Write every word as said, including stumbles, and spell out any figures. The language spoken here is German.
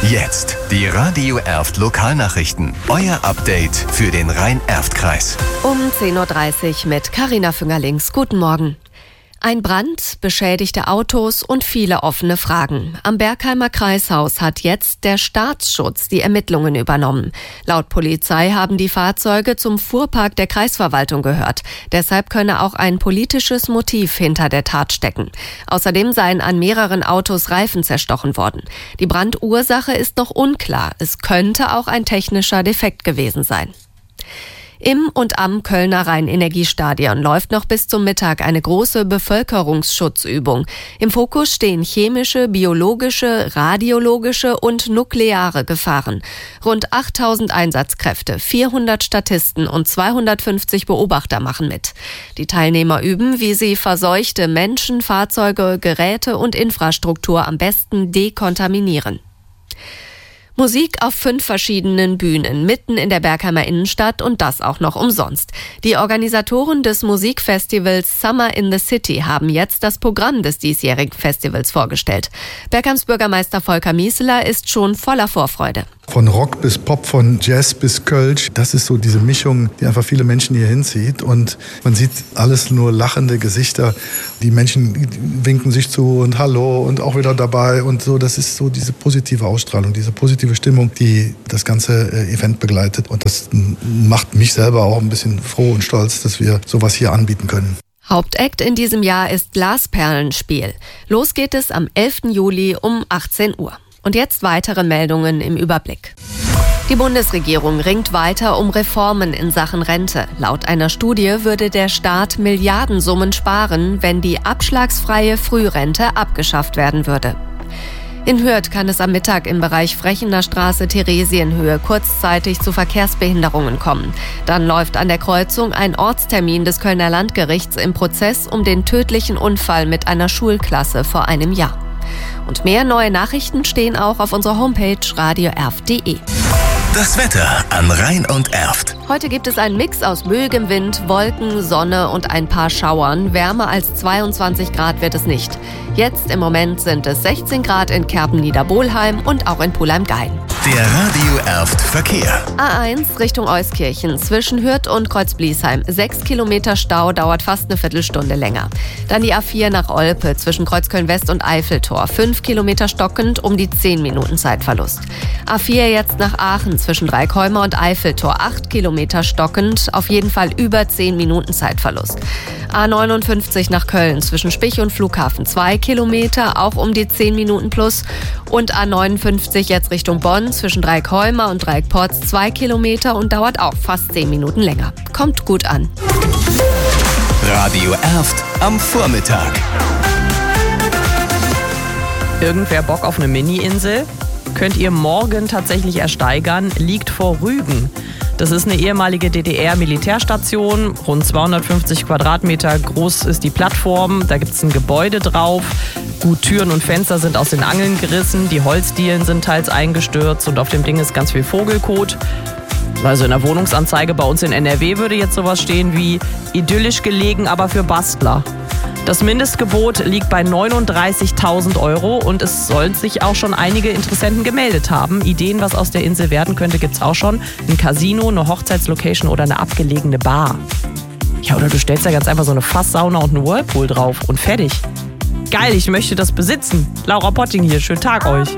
Jetzt die Radio Erft Lokalnachrichten. Euer Update für den Rhein-Erft-Kreis. Um zehn Uhr dreißig mit Carina Füngerlings. Guten Morgen. Ein Brand, beschädigte Autos und viele offene Fragen. Am Bergheimer Kreishaus hat jetzt der Staatsschutz die Ermittlungen übernommen. Laut Polizei haben die Fahrzeuge zum Fuhrpark der Kreisverwaltung gehört. Deshalb könne auch ein politisches Motiv hinter der Tat stecken. Außerdem seien an mehreren Autos Reifen zerstochen worden. Die Brandursache ist noch unklar. Es könnte auch ein technischer Defekt gewesen sein. Im und am Kölner Rhein-Energiestadion läuft noch bis zum Mittag eine große Bevölkerungsschutzübung. Im Fokus stehen chemische, biologische, radiologische und nukleare Gefahren. Rund achttausend Einsatzkräfte, vierhundert Statisten und zweihundertfünfzig Beobachter machen mit. Die Teilnehmer üben, wie sie verseuchte Menschen, Fahrzeuge, Geräte und Infrastruktur am besten dekontaminieren. Musik auf fünf verschiedenen Bühnen, mitten in der Bergheimer Innenstadt und das auch noch umsonst. Die Organisatoren des Musikfestivals Summer in the City haben jetzt das Programm des diesjährigen Festivals vorgestellt. Bergheims Bürgermeister Volker Mieseler ist schon voller Vorfreude. Von Rock bis Pop, von Jazz bis Kölsch. Das ist so diese Mischung, die einfach viele Menschen hier hinzieht. Und man sieht alles nur lachende Gesichter. Die Menschen winken sich zu und Hallo und auch wieder dabei. Und so, das ist so diese positive Ausstrahlung, diese positive Stimmung, die das ganze Event begleitet. Und das macht mich selber auch ein bisschen froh und stolz, dass wir sowas hier anbieten können. Hauptakt in diesem Jahr ist Glasperlenspiel. Los geht es am elften Juli um achtzehn Uhr. Und jetzt weitere Meldungen im Überblick. Die Bundesregierung ringt weiter um Reformen in Sachen Rente. Laut einer Studie würde der Staat Milliardensummen sparen, wenn die abschlagsfreie Frührente abgeschafft werden würde. In Hürth kann es am Mittag im Bereich Frechener Straße Theresienhöhe kurzzeitig zu Verkehrsbehinderungen kommen. Dann läuft an der Kreuzung ein Ortstermin des Kölner Landgerichts im Prozess um den tödlichen Unfall mit einer Schulklasse vor einem Jahr. Und mehr neue Nachrichten stehen auch auf unserer Homepage radio erft punkt de. Das Wetter an Rhein und Erft. Heute gibt es einen Mix aus ruhigem Wind, Wolken, Sonne und ein paar Schauern. Wärmer als zweiundzwanzig Grad wird es nicht. Jetzt im Moment sind es sechzehn Grad in Kerpen-Niederbolheim und auch in Pulheim-Gein. Der Radio Erft Verkehr. A eins Richtung Euskirchen zwischen Hürth und Kreuzbliesheim. Sechs Kilometer Stau, dauert fast eine Viertelstunde länger. Dann die A vier nach Olpe zwischen Kreuzköln-West und Eiffeltor. Fünf Kilometer stockend, um die zehn Minuten Zeitverlust. A vier jetzt nach Aachen zwischen Dreikäumer und Eiffeltor. Acht Kilometer stockend, auf jeden Fall über zehn Minuten Zeitverlust. A neunundfünfzig nach Köln zwischen Spich und Flughafen. Zwei Kilometer, auch um die zehn Minuten plus. Und A neunundfünfzig jetzt Richtung Bonn zwischen Dreikäumer und Dreieckporz. Zwei Kilometer und dauert auch fast zehn Minuten länger. Kommt gut an. Radio Erft am Vormittag. Irgendwer Bock auf eine Mini-Insel? Könnt ihr morgen tatsächlich ersteigern, liegt vor Rügen. Das ist eine ehemalige D D R-Militärstation, rund zweihundertfünfzig Quadratmeter groß ist die Plattform, da gibt es ein Gebäude drauf. Gut, Türen und Fenster sind aus den Angeln gerissen, die Holzdielen sind teils eingestürzt und auf dem Ding ist ganz viel Vogelkot. Also in der Wohnungsanzeige bei uns in N R W würde jetzt sowas stehen wie idyllisch gelegen, aber für Bastler. Das Mindestgebot liegt bei neununddreißigtausend Euro und es sollen sich auch schon einige Interessenten gemeldet haben. Ideen, was aus der Insel werden könnte, gibt's auch schon. Ein Casino, eine Hochzeitslocation oder eine abgelegene Bar. Ja, oder du stellst da ganz einfach so eine Fasssauna und einen Whirlpool drauf und fertig. Geil, ich möchte das besitzen. Laura Potting hier, schönen Tag euch.